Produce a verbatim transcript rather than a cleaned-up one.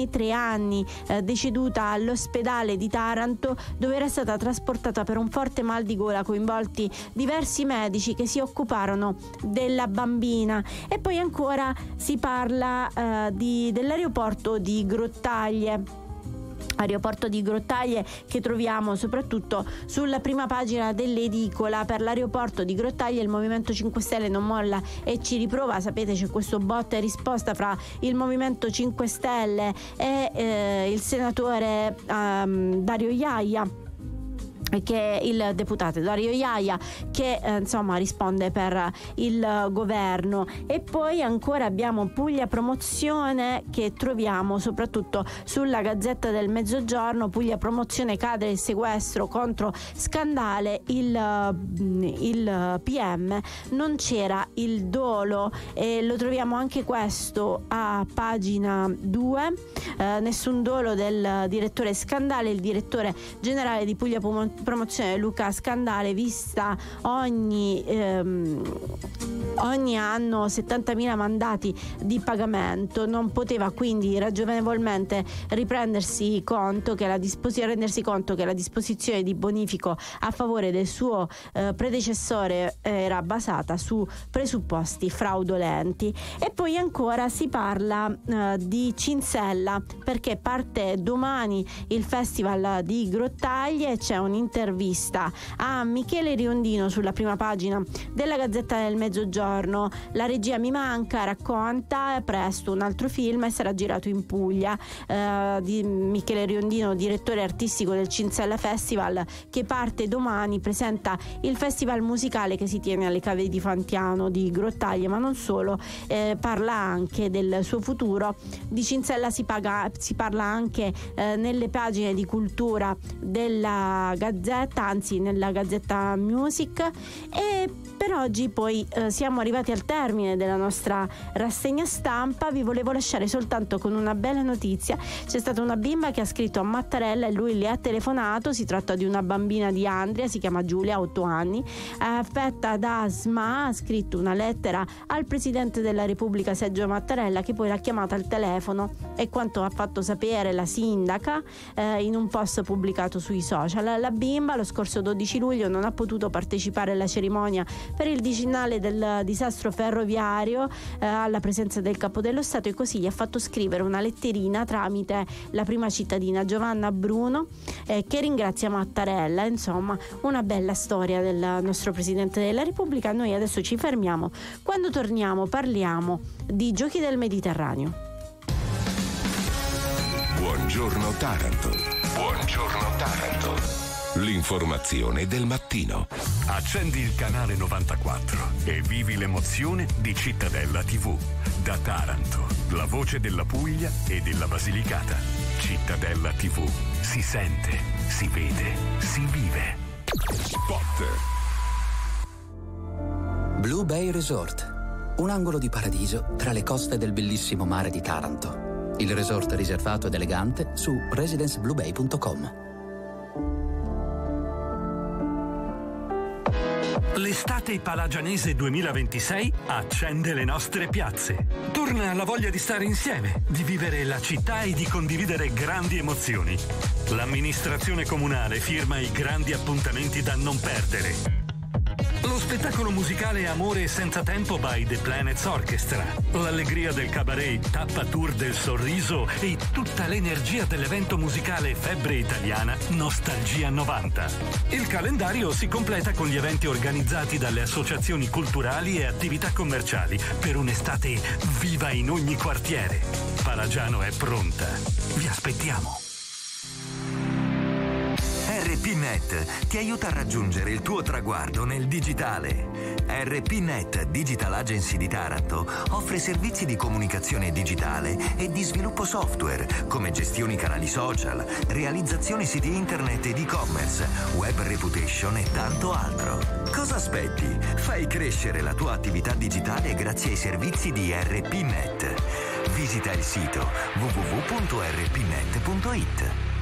anni, tre anni, eh, deceduta all'ospedale di Taranto, dove era stata trasportata per un forte mal di gola, coinvolti diversi medici che si occuparono della bambina. E poi ancora si parla eh, di, dell'aeroporto di Grottaglie. Aeroporto di Grottaglie che troviamo soprattutto sulla prima pagina dell'edicola. Per l'aeroporto di Grottaglie il Movimento cinque Stelle non molla e ci riprova. Sapete, c'è questo botta e risposta fra il Movimento cinque Stelle e eh, il senatore um, Dario Iaia, che il deputato Dario Iaia che eh, insomma risponde per il governo. E poi ancora abbiamo Puglia Promozione che troviamo soprattutto sulla Gazzetta del Mezzogiorno. Puglia Promozione, cade il sequestro contro Scandale, il, il P M non c'era il dolo, e lo troviamo anche questo a pagina due. Eh, nessun dolo del direttore Scandale. Il direttore generale di Puglia Promozione Luca Scandale, vista ogni ehm, ogni anno settantamila mandati di pagamento, non poteva quindi ragionevolmente riprendersi conto che la dispos- rendersi conto che la disposizione di bonifico a favore del suo eh, predecessore era basata su presupposti fraudolenti. E poi ancora si parla eh, di Cinsella, perché parte domani il festival di Grottaglie e c'è un'intervista a Michele Riondino sulla prima pagina della Gazzetta del Mezzogiorno. La regia mi manca, racconta presto un altro film e sarà girato in Puglia, eh, di Michele Riondino, direttore artistico del Cinsella Festival, che parte domani, presenta il festival musicale che si tiene alle Cave di Fantiano di Grottaglie, ma non solo, eh, parla anche del suo futuro. Di Cinsella si, paga, si parla anche eh, nelle pagine di cultura della Gazzetta, anzi nella Gazzetta Music. E per oggi poi eh, siamo arrivati al termine della nostra rassegna stampa. Vi volevo lasciare soltanto con una bella notizia. C'è stata una bimba che ha scritto a Mattarella e lui le ha telefonato. Si tratta di una bambina di Andria, si chiama Giulia, otto anni, affetta da asma. Ha scritto una lettera al Presidente della Repubblica Sergio Mattarella, che poi l'ha chiamata al telefono, e quanto ha fatto sapere la sindaca eh, in un post pubblicato sui social. La bimba lo scorso dodici luglio non ha potuto partecipare alla cerimonia per il decennale del disastro ferroviario eh, alla presenza del Capo dello Stato, e così gli ha fatto scrivere una letterina tramite la prima cittadina Giovanna Bruno eh, che ringrazia Mattarella. Insomma, una bella storia del nostro Presidente della Repubblica. Noi adesso ci fermiamo, quando torniamo parliamo di Giochi del Mediterraneo. Buongiorno Taranto. Buongiorno Taranto. L'informazione del mattino. Accendi il canale novantaquattro e vivi l'emozione di Cittadella tivù. Da Taranto, la voce della Puglia e della Basilicata. Cittadella tivù. Si sente, si vede, si vive. Spot. Blue Bay Resort. Un angolo di paradiso tra le coste del bellissimo mare di Taranto. Il resort riservato ed elegante su residence blue bay punto com. L'estate palagianese duemilaventisei accende le nostre piazze. Torna la voglia di stare insieme, di vivere la città e di condividere grandi emozioni. L'amministrazione comunale firma i grandi appuntamenti da non perdere. Lo spettacolo musicale Amore senza tempo by The Planets Orchestra. L'allegria del cabaret Tappa Tour del Sorriso e tutta l'energia dell'evento musicale Febbre Italiana Nostalgia novanta. Il calendario si completa con gli eventi organizzati dalle associazioni culturali e attività commerciali per un'estate viva in ogni quartiere. Palagiano è pronta. Vi aspettiamo. R P Net ti aiuta a raggiungere il tuo traguardo nel digitale. R P Net Digital Agency di Taranto offre servizi di comunicazione digitale e di sviluppo software, come gestioni canali social, realizzazione siti internet ed e-commerce, web reputation e tanto altro. Cosa aspetti? Fai crescere la tua attività digitale grazie ai servizi di R P Net. Visita il sito w w w punto r p net punto i t.